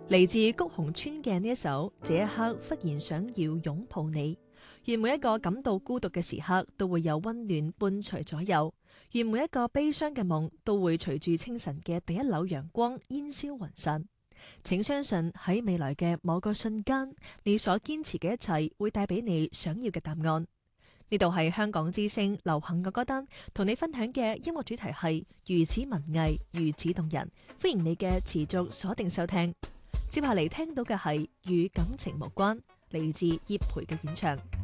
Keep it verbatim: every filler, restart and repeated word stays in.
嚟自谷鴻村嘅呢一首《這一刻忽然想要擁抱你》，願每一個感到孤獨嘅時刻都會有溫暖伴隨左右，願每一個悲傷嘅夢都會隨住清晨嘅第一縷陽光煙消雲散。請相信喺未來嘅某個瞬間，你所堅持嘅一切會帶俾你想要嘅答案。呢度係香港之聲流行嘅歌單，同你分享嘅音樂主題係如此文藝，如此動人。歡迎你嘅持續鎖定收聽。接下嚟聽到嘅係與感情無關，嚟自葉培嘅演唱。